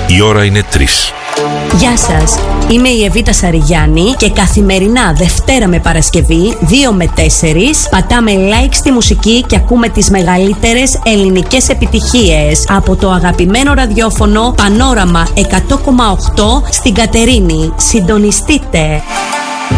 Η ώρα είναι 3. Γεια σας, είμαι η Εβίτα Σαριγιάννη και καθημερινά Δευτέρα με Παρασκευή 2 με 4 πατάμε like στη μουσική και ακούμε τις μεγαλύτερες ελληνικές επιτυχίες από το αγαπημένο ραδιόφωνο Πανόραμα 100,8 στην Κατερίνη. Συντονιστείτε!